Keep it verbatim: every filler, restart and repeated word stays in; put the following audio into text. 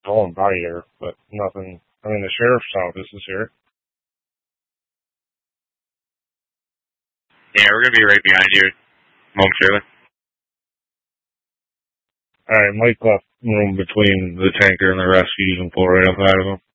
going by here, but nothing. I mean, the sheriff's office is here. Yeah, we're gonna be right behind you momentarily. Alright, Mike left room between the tanker and the rescues and pull right outside of him.